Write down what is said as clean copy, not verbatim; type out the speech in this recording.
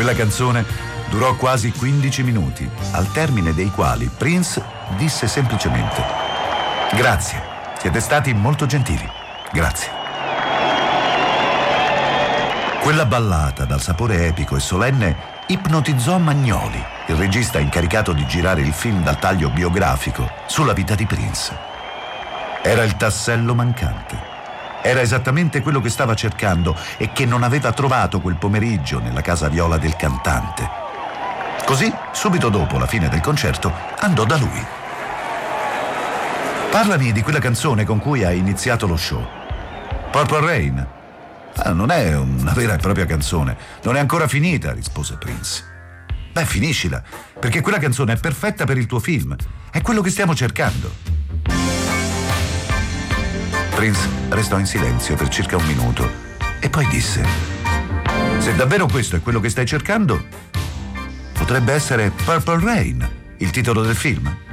Quella canzone durò quasi 15 minuti, al termine dei quali Prince disse semplicemente: grazie, siete stati molto gentili, grazie. Quella ballata dal sapore epico e solenne ipnotizzò Magnoli, il regista incaricato di girare il film dal taglio biografico sulla vita di Prince. Era il tassello mancante. Era esattamente quello che stava cercando e che non aveva trovato quel pomeriggio nella casa viola del cantante. Così, subito dopo la fine del concerto, andò da lui. Parlami di quella canzone con cui hai iniziato lo show. Purple Rain. Non è una vera e propria canzone. Non è ancora finita, rispose Prince. Beh, finiscila, perché quella canzone è perfetta per il tuo film. È quello che stiamo cercando. Prince restò in silenzio per circa un minuto e poi disse: se davvero questo è quello che stai cercando, potrebbe essere Purple Rain, il titolo del film.